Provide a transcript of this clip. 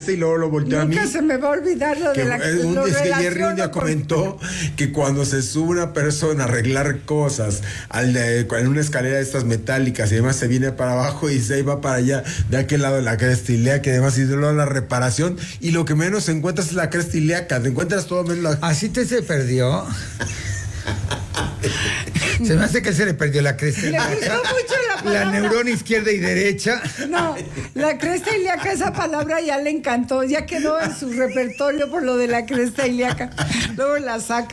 cresta y luego lo volteó a mí. Nunca se me va a olvidar lo de la Es que Jerry un día comentó que cuando se sube una persona a arreglar cosas en una escalera de estas metálicas y además se viene para abajo y se va para allá, de aquel lado de la cresta ilíaca, que además hizo la reparación y lo que menos encuentras es la cresta ilíaca, te encuentras todo menos la... ¿Así te se perdió? Se me hace que se le perdió la cresta ilíaca. Le gustó mucho la palabra. La neurona izquierda y derecha. No, la cresta ilíaca, esa palabra ya le encantó, ya quedó en su repertorio por lo de la cresta ilíaca. Luego la saca.